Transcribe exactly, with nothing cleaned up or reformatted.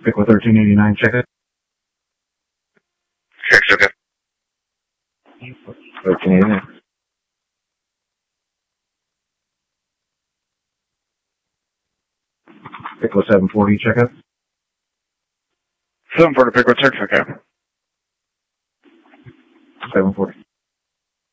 Pickle thirteen eighty-nine, check it. Check, okay. thirteen eighty-nine. Pickle seven forty, check it. seven forty, Pickle, check, okay. seven forty.